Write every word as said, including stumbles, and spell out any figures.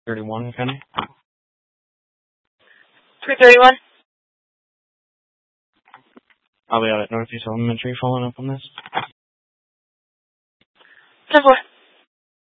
thirty-one, Penny. three thirty-one. I'll be out at Northeast Elementary following up on this. ten four.